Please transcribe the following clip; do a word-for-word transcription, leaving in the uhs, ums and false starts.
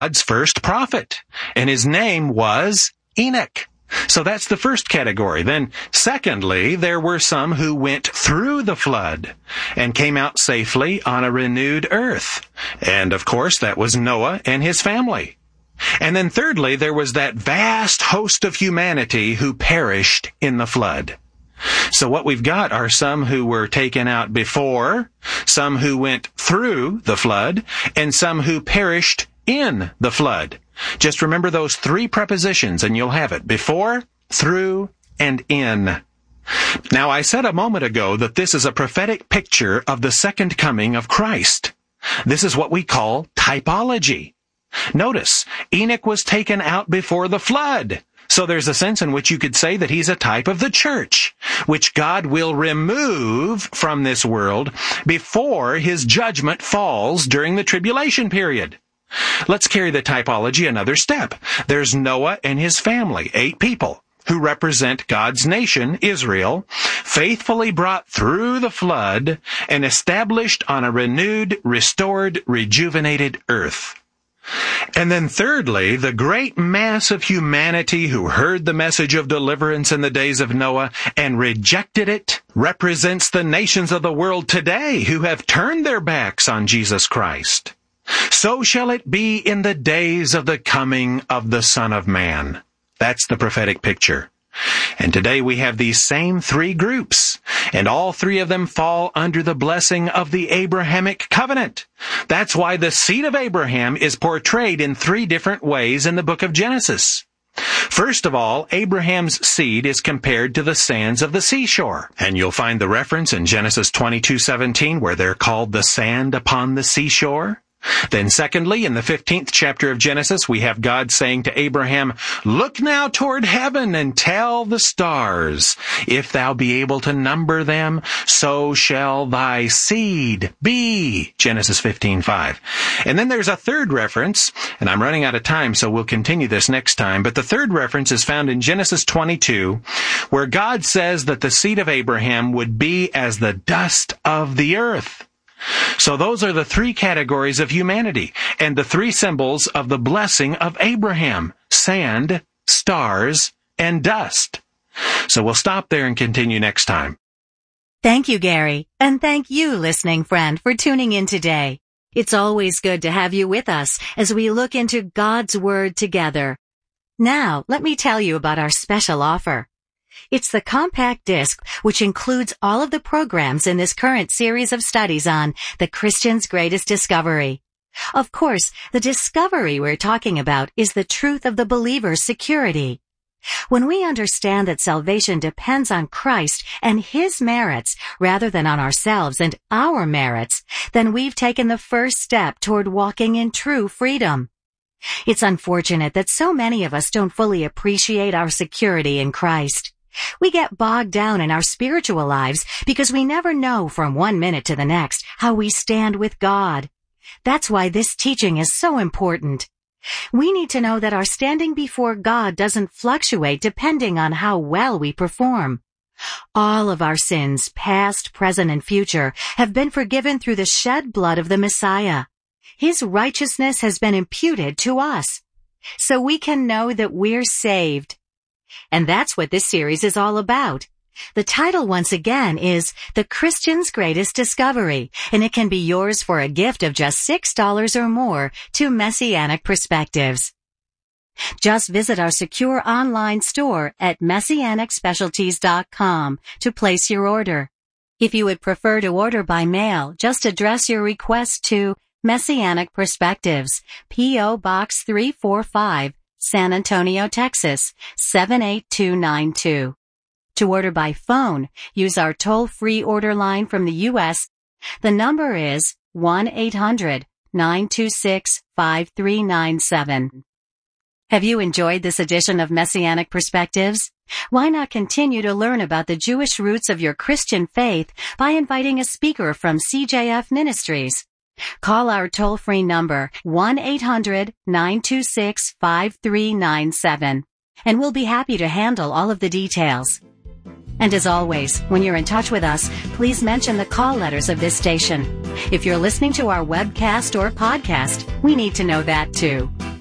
God's first prophet, and his name was Enoch. So that's the first category. Then, secondly, there were some who went through the flood and came out safely on a renewed earth. And, of course, that was Noah and his family. And then thirdly, there was that vast host of humanity who perished in the flood. So what we've got are some who were taken out before, some who went through the flood, and some who perished in the flood. Just remember those three prepositions and you'll have it: before, through, and in. Now, I said a moment ago that this is a prophetic picture of the second coming of Christ. This is what we call typology. Notice, Enoch was taken out before the flood. So there's a sense in which you could say that he's a type of the church, which God will remove from this world before his judgment falls during the tribulation period. Let's carry the typology another step. There's Noah and his family, eight people, who represent God's nation, Israel, faithfully brought through the flood and established on a renewed, restored, rejuvenated earth. And then thirdly, the great mass of humanity who heard the message of deliverance in the days of Noah and rejected it represents the nations of the world today who have turned their backs on Jesus Christ. So shall it be in the days of the coming of the Son of Man. That's the prophetic picture. And today we have these same three groups, and all three of them fall under the blessing of the Abrahamic covenant. That's why the seed of Abraham is portrayed in three different ways in the book of Genesis. First of all, Abraham's seed is compared to the sands of the seashore, and you'll find the reference in Genesis twenty-two seventeen where they're called the sand upon the seashore. Then secondly, in the fifteenth chapter of Genesis, we have God saying to Abraham, "Look now toward heaven and tell the stars. If thou be able to number them, so shall thy seed be." Genesis fifteen five. And then there's a third reference, and I'm running out of time, so we'll continue this next time. But the third reference is found in Genesis twenty-two, where God says that the seed of Abraham would be as the dust of the earth. So those are the three categories of humanity and the three symbols of the blessing of Abraham: sand, stars, and dust. So we'll stop there and continue next time. Thank you, Gary. And thank you, listening friend, for tuning in today. It's always good to have you with us as we look into God's Word together. Now, let me tell you about our special offer. It's the compact disc, which includes all of the programs in this current series of studies on the Christian's greatest discovery. Of course, the discovery we're talking about is the truth of the believer's security. When we understand that salvation depends on Christ and His merits rather than on ourselves and our merits, then we've taken the first step toward walking in true freedom. It's unfortunate that so many of us don't fully appreciate our security in Christ. We get bogged down in our spiritual lives because we never know from one minute to the next how we stand with God. That's why this teaching is so important. We need to know that our standing before God doesn't fluctuate depending on how well we perform. All of our sins, past, present, and future, have been forgiven through the shed blood of the Messiah. His righteousness has been imputed to us, so we can know that we're saved. And that's what this series is all about. The title, once again, is The Christian's Greatest Discovery, and it can be yours for a gift of just six dollars or more to Messianic Perspectives. Just visit our secure online store at messianic specialties dot com to place your order. If you would prefer to order by mail, just address your request to Messianic Perspectives, P O Box three forty-five, San Antonio, Texas, seven eight two nine two. To order by phone, use our toll-free order line from the U S. The number is one eight hundred nine two six five three nine seven. Have you enjoyed this edition of Messianic Perspectives? Why not continue to learn about the Jewish roots of your Christian faith by inviting a speaker from C J F Ministries? Call our toll-free number one eight hundred nine two six five three nine seven, and we'll be happy to handle all of the details. And as always, when you're in touch with us, please mention the call letters of this station. If you're listening to our webcast or podcast, we need to know that too.